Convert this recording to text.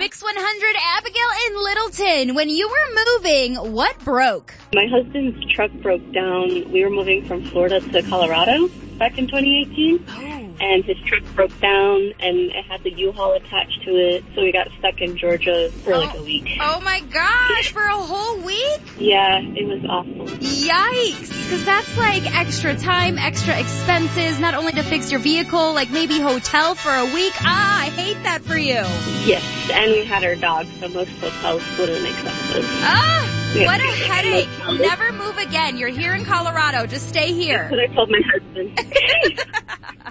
Mix 100, Abigail in Littleton. When you were moving, what broke? My husband's truck broke down. We were moving from Florida to Colorado back in 2018. And his truck broke down, and it had the U-Haul attached to it, so we got stuck in Georgia for like a week. Oh my gosh, for a whole week? Yeah, it was awful. Yikes, because that's like extra time, extra expenses, not only to fix your vehicle, like maybe hotel for a week. I hate that for you. Yes, and we had our dog, so most hotels wouldn't accept us. What a headache. Never move again. You're here in Colorado. Just stay here. That's what I told my husband.